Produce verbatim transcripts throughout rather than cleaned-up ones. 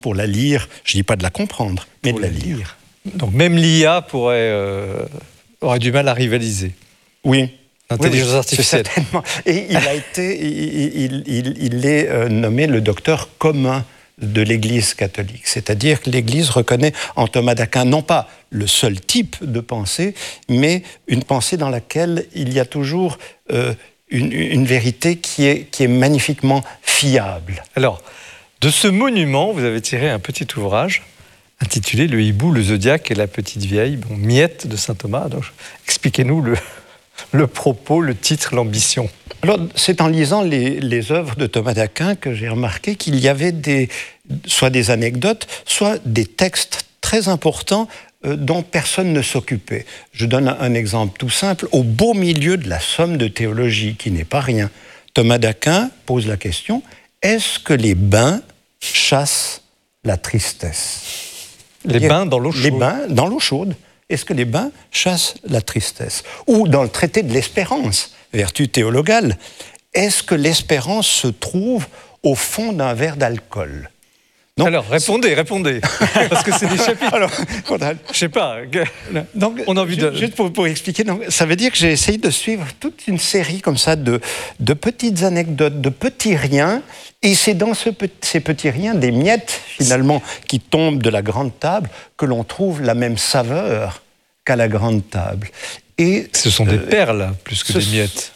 pour la lire, je ne dis pas de la comprendre, mais pour de la lire. lire. Donc même l'I A pourrait, euh, aurait du mal à rivaliser. Oui. L'intelligence oui, oui, artificielle. Certainement. Et il a été, il, il, il, il est euh, nommé le docteur commun de l'Église catholique. C'est-à-dire que l'Église reconnaît en Thomas d'Aquin non pas le seul type de pensée, mais une pensée dans laquelle il y a toujours euh, une, une vérité qui est, qui est magnifiquement fiable. Alors, de ce monument, vous avez tiré un petit ouvrage intitulé « Le hibou, le zodiaque et la petite vieille », bon, miette de saint Thomas. Donc, expliquez-nous le, le propos, le titre, l'ambition. Alors, c'est en lisant les, les œuvres de Thomas d'Aquin que j'ai remarqué qu'il y avait des, soit des anecdotes, soit des textes très importants euh, dont personne ne s'occupait. Je donne un, un exemple tout simple. Au beau milieu de la somme de théologie, qui n'est pas rien, Thomas d'Aquin pose la question, est-ce que les bains chassent la tristesse? Les bains dans l'eau chaude. Les bains dans l'eau chaude. Est-ce que les bains chassent la tristesse? Ou dans le traité de l'espérance, vertu théologale, est-ce que l'espérance se trouve au fond d'un verre d'alcool? Donc, alors, répondez, répondez, parce que c'est des chapitres. Alors, je sais pas. Donc, on a envie de... Juste pour, pour expliquer, donc, ça veut dire que j'ai essayé de suivre toute une série comme ça de, de petites anecdotes, de petits riens, et c'est dans ce, ces petits riens, des miettes, finalement, qui tombent de la grande table, que l'on trouve la même saveur qu'à la grande table. Et, ce sont euh, des perles, plus que des miettes.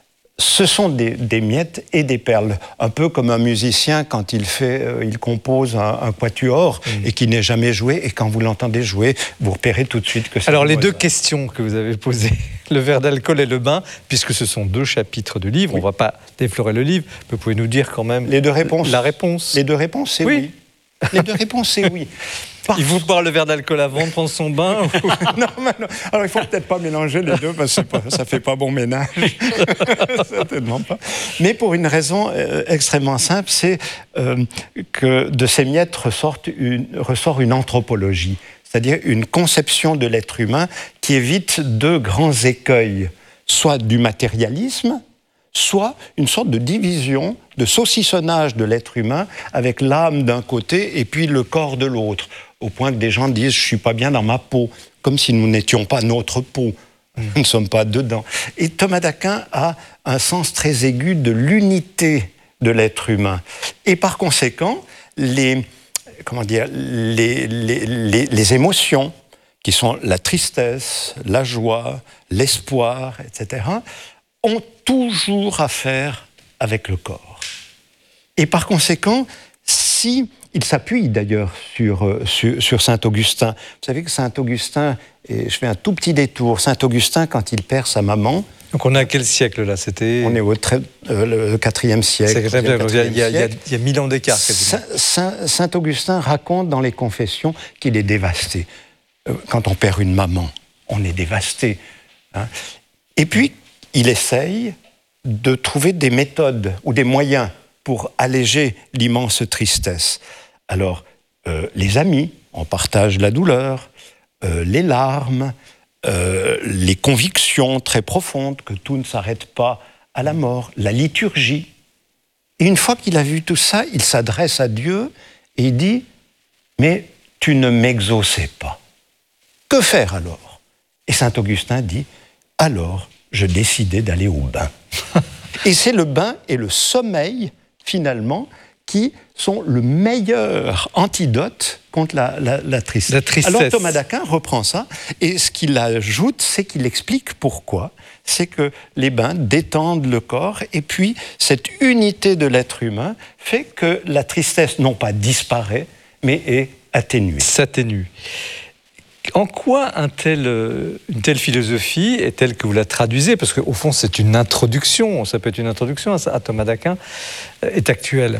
Ce sont des, des miettes et des perles, un peu comme un musicien quand il, fait, euh, il compose un, un quatuor mmh. et qui n'est jamais joué, et quand vous l'entendez jouer, vous repérez tout de suite que c'est... Alors les deux questions que vous avez posées, le verre d'alcool et le bain, puisque ce sont deux chapitres de livre, oui. On ne va pas déflorer le livre, mais vous pouvez nous dire quand même les deux réponses. La réponse. Les deux réponses, c'est oui. oui. Les deux réponses, c'est oui. Il vous parle le verre d'alcool avant de prendre son bain ou... non, mais non. Alors, il ne faut peut-être pas mélanger les deux parce que pas, ça ne fait pas bon ménage. Certainement pas. Mais pour une raison euh, extrêmement simple, c'est euh, que de ces miettes ressort une, ressort une anthropologie, c'est-à-dire une conception de l'être humain qui évite deux grands écueils, soit du matérialisme, soit une sorte de division, de saucissonnage de l'être humain avec l'âme d'un côté et puis le corps de l'autre, au point que des gens disent « je ne suis pas bien dans ma peau », comme si nous n'étions pas notre peau, nous ne sommes pas dedans. Et Thomas d'Aquin a un sens très aigu de l'unité de l'être humain. Et par conséquent, les, comment dire, les, les, les, les émotions, qui sont la tristesse, la joie, l'espoir, et cetera, ont toujours affaire avec le corps. Et par conséquent, si il s'appuie d'ailleurs sur, sur, sur saint Augustin, vous savez que saint Augustin, et je fais un tout petit détour, saint Augustin, quand il perd sa maman... Donc on est à quel siècle là? C'était... On est au très, euh, le quatrième siècle. C'est quatrième, quatrième il, y a, il, y a, il y a mille ans d'écart. Saint, saint, saint Augustin raconte dans les Confessions qu'il est dévasté. Quand on perd une maman, on est dévasté. Hein. Et puis, il essaye de trouver des méthodes ou des moyens pour alléger l'immense tristesse. Alors, euh, les amis, on partage la douleur, euh, les larmes, euh, les convictions très profondes que tout ne s'arrête pas à la mort, la liturgie. Et une fois qu'il a vu tout ça, il s'adresse à Dieu et il dit « Mais tu ne m'exauçais pas. Que faire alors ?» Et saint Augustin dit « Alors, je décidais d'aller au bain. » Et c'est le bain et le sommeil, finalement, qui sont le meilleur antidote contre la, la, la, tristesse. la tristesse. Alors Thomas d'Aquin reprend ça, et ce qu'il ajoute, c'est qu'il explique pourquoi. C'est que les bains détendent le corps, et puis cette unité de l'être humain fait que la tristesse, non pas disparaît, mais est atténuée. S'atténue. En quoi un tel, une telle philosophie est telle que vous la traduisez, parce qu'au fond c'est une introduction, ça peut être une introduction à Thomas d'Aquin, est actuelle?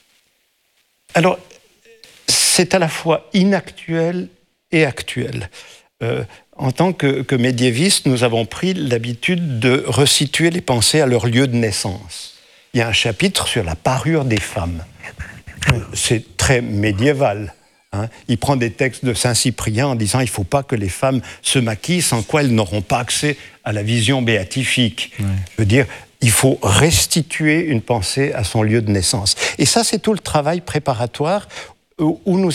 Alors, c'est à la fois inactuel et actuel. Euh, en tant que, que médiévistes, nous avons pris l'habitude de resituer les pensées à leur lieu de naissance. Il y a un chapitre sur la parure des femmes. C'est très médiéval. Hein. Il prend des textes de saint Cyprien en disant « il ne faut pas que les femmes se maquillent, sans quoi elles n'auront pas accès à la vision béatifique. Ouais. » Je veux dire, il faut restituer une pensée à son lieu de naissance. Et ça, c'est tout le travail préparatoire où nous